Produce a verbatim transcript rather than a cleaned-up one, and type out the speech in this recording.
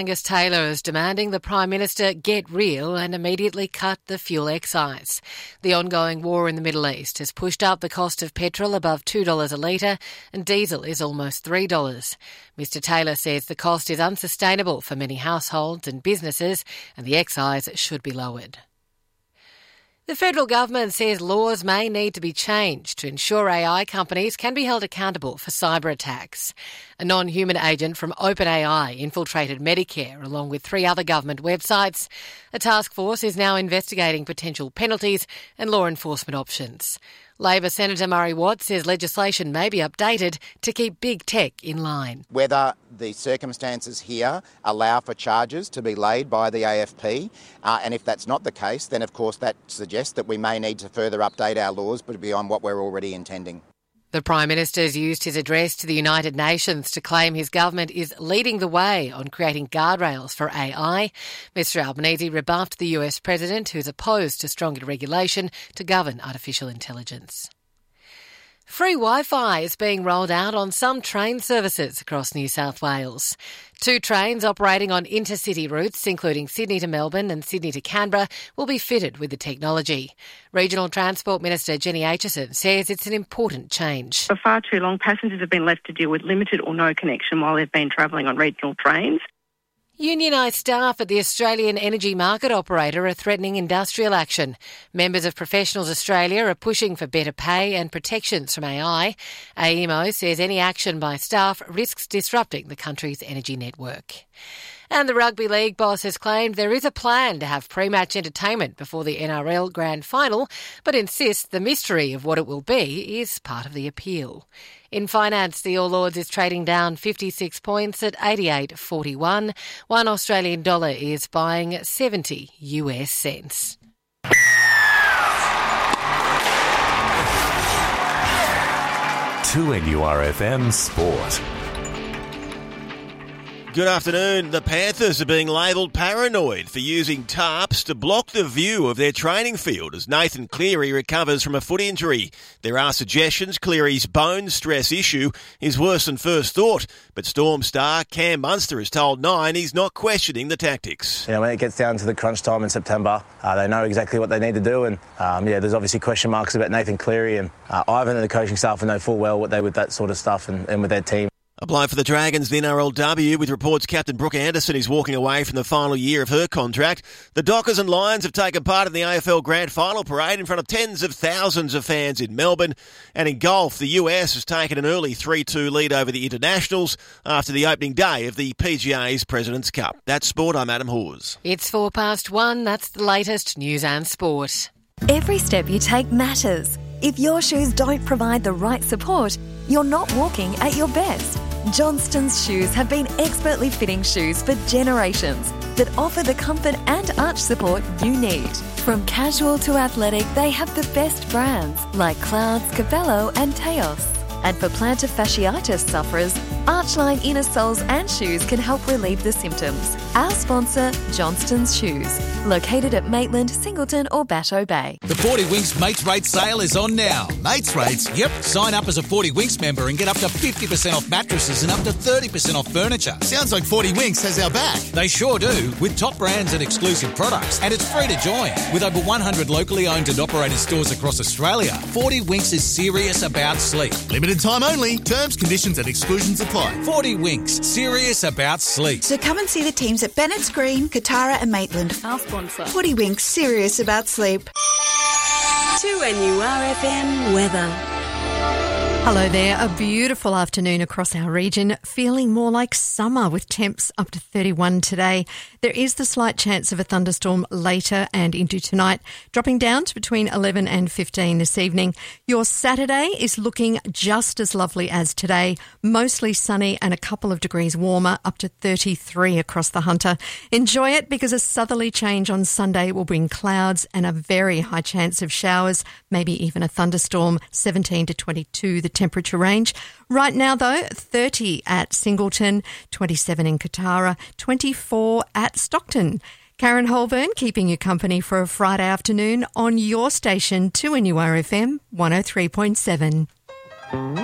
Angus Taylor is demanding the Prime Minister get real and immediately cut the fuel excise. The ongoing war in the Middle East has pushed up the cost of petrol above two dollars a litre and diesel is almost three dollars. Mr Taylor says the cost is unsustainable for many households and businesses and the excise should be lowered. The federal government says laws may need to be changed to ensure A I companies can be held accountable for cyber attacks. A non-human agent from OpenAI infiltrated Medicare along with three other government websites. A task force is now investigating potential penalties and law enforcement options. Labor Senator Murray Watt says legislation may be updated to keep big tech in line. Whether the circumstances here allow for charges to be laid by the A F P, uh, and if that's not the case, then of course that suggests that we may need to further update our laws, but beyond what we're already intending. The Prime Minister's used his address to the United Nations to claim his government is leading the way on creating guardrails for A I. Mr Albanese rebuffed the U S President, who's opposed to stronger regulation to govern artificial intelligence. Free Wi-Fi is being rolled out on some train services across New South Wales. Two trains operating on intercity routes, including Sydney to Melbourne and Sydney to Canberra, will be fitted with the technology. Regional Transport Minister Jenny Aitchison says it's an important change. For far too long, passengers have been left to deal with limited or no connection while they've been travelling on regional trains. Unionised staff at the Australian energy market operator are threatening industrial action. Members of Professionals Australia are pushing for better pay and protections from A I. A E M O says any action by staff risks disrupting the country's energy network. And the Rugby League boss has claimed there is a plan to have pre-match entertainment before the N R L Grand Final, but insists the mystery of what it will be is part of the appeal. In finance, the All Ords is trading down fifty-six points at eighty-eight forty-one. One Australian dollar is buying seventy US cents. two N U R F M Sport. Good afternoon. The Panthers are being labelled paranoid for using tarps to block the view of their training field as Nathan Cleary recovers from a foot injury. There are suggestions Cleary's bone stress issue is worse than first thought, but Storm star Cam Munster has told Nine he's not questioning the tactics. You know, when it gets down to the crunch time in September, uh, they know exactly what they need to do, and um, yeah, there's obviously question marks about Nathan Cleary, and uh, Ivan and the coaching staff know full well what they with that sort of stuff and, and with their team. A blow for the Dragons, the N R L W, with reports Captain Brooke Anderson is walking away from the final year of her contract. The Dockers and Lions have taken part in the A F L Grand Final parade in front of tens of thousands of fans in Melbourne. And in golf, the U S has taken an early three two lead over the Internationals after the opening day of the P G A's President's Cup. That's sport. I'm Adam Hawes. It's four past one. That's the latest news and sport. Every step you take matters. If your shoes don't provide the right support, you're not walking at your best. Johnston's Shoes have been expertly fitting shoes for generations that offer the comfort and arch support you need. From casual to athletic, they have the best brands like Clouds, Cabello and Teos. And for plantar fasciitis sufferers, Archline inner soles and shoes can help relieve the symptoms. Our sponsor, Johnston's Shoes, located at Maitland, Singleton or Batteau Bay. The forty Winks Mates Rates sale is on now. Mates Rates? Yep. Sign up as a forty Winks member and get up to fifty percent off mattresses and up to thirty percent off furniture. Sounds like forty Winks has our back. They sure do, with top brands and exclusive products. And it's free to join. With over one hundred locally owned and operated stores across Australia, forty Winks is serious about sleep. Limited time only. Terms, conditions and exclusions apply. forty Winks, serious about sleep. So come and see the teams at Bennett's Green, Katara and Maitland. Our sponsor. forty Winks, serious about sleep. two N U R F M weather. Hello there. A beautiful afternoon across our region, feeling more like summer with temps up to thirty-one today. There is the slight chance of a thunderstorm later and into tonight, dropping down to between eleven and fifteen this evening. Your Saturday is looking just as lovely as today, mostly sunny and a couple of degrees warmer, up to thirty-three across the Hunter. Enjoy it because a southerly change on Sunday will bring clouds and a very high chance of showers, maybe even a thunderstorm, seventeen to twenty-two the temperature range. Right now, though, thirty at Singleton, twenty-seven in Katara, twenty-four at Stockton. Karen Holburn keeping you company for a Friday afternoon on your station, two N U R F M one oh three point seven.